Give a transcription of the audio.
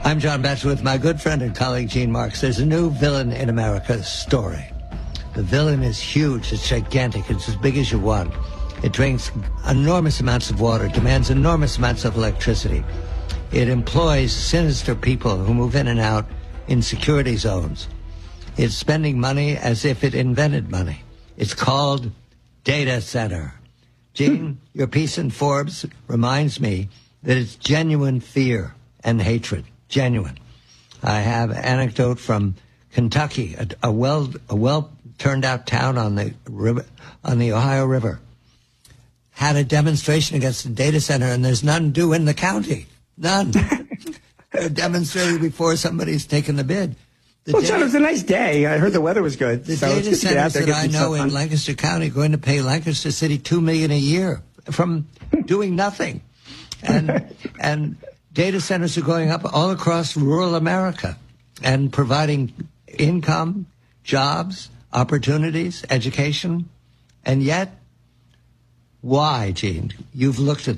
I'm John Batchelor with my good friend and colleague Gene Marks. There's a new villain in America story. The villain is huge. It's gigantic. It's as big as you want. It drinks enormous amounts of water, demands enormous amounts of electricity. It employs sinister people who move in and out in security zones. It's spending money as if it invented money. It's called data center. Gene, your piece in Forbes reminds me that it's genuine fear and hatred. Genuine. I have an anecdote from Kentucky, a well turned out town on the river, on the Ohio River, had a demonstration against the data center, and there's none due in the county. None. They're demonstrating before somebody's taken the bid. Well, John, it was a nice day. I heard the weather was good. The so data centers that I know in Lancaster County are going to pay Lancaster City $2 million a year from doing nothing. And data centers are going up all across rural America and providing income, jobs, opportunities, education. And yet, why, Gene? You've looked at